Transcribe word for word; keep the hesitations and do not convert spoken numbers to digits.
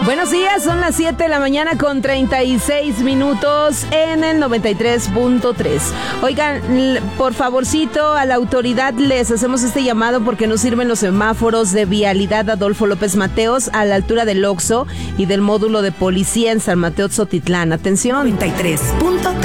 Buenos días, son las siete de la mañana con treinta y seis minutos en el noventa y tres punto tres. Oigan, por favorcito, a la autoridad les hacemos este llamado porque no sirven los semáforos de vialidad Adolfo López Mateos a la altura del Oxxo y del módulo de policía en San Mateo Tzotitlán. Atención. noventa y tres punto tres.